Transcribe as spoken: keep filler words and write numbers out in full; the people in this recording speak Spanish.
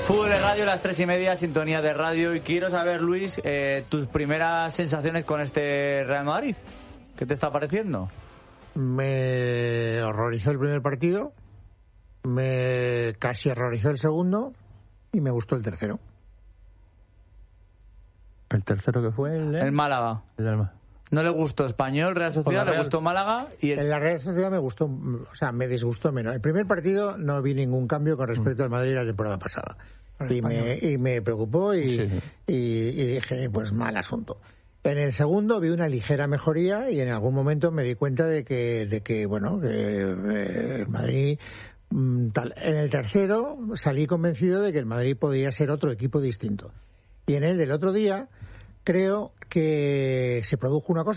Fútbol de Radio, las tres y media, sintonía de radio. Y quiero saber, Luis, eh, tus primeras sensaciones con este Real Madrid. ¿Qué te está pareciendo? Me horrorizó el primer partido, me casi horrorizó el segundo y me gustó el tercero. ¿El tercero que fue? El, el Málaga. El Alma. No le gustó Español, Real Sociedad, le gustó Málaga. Y el... En la Real Sociedad me gustó, o sea, me disgustó menos. El primer partido no vi ningún cambio con respecto mm. al Madrid la temporada pasada. Y me, y me preocupó y, sí. y, y dije, pues mal asunto. En el segundo vi una ligera mejoría y en algún momento me di cuenta de que, de que bueno, que eh, el Madrid... Tal. En el tercero salí convencido de que el Madrid podía ser otro equipo distinto. Y en el del otro día creo que se produjo una cosa